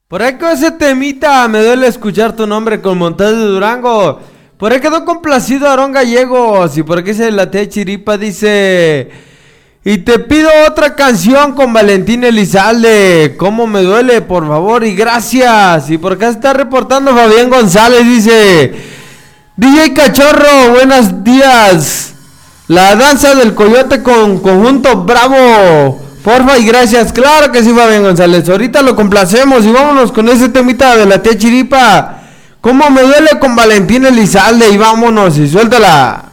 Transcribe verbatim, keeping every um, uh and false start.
Por ahí con ese temita me duele escuchar tu nombre con Montes de Durango. Por ahí quedó complacido Aarón Gallegos. Y por aquí se la T Chiripa dice: y te pido otra canción con Valentín Elizalde. ¿Cómo me duele? Por favor y gracias. Y por acá está reportando Fabián González. Dice: D J Cachorro, buenos días. La danza del coyote con conjunto Bravo. Porfa y gracias. Claro que sí, Fabián González. Ahorita lo complacemos y vámonos con ese temita de la tía Chiripa. ¿Cómo me duele con Valentín Elizalde? Y vámonos y suéltala.